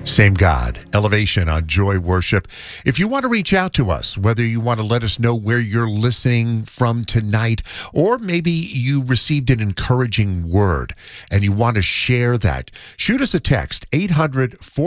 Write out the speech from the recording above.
Same God, Elevation on Joy Worship. If you want to reach out to us, whether you want to let us know where you're listening from tonight, or maybe you received an encouraging word and you want to share that, shoot us a text, 800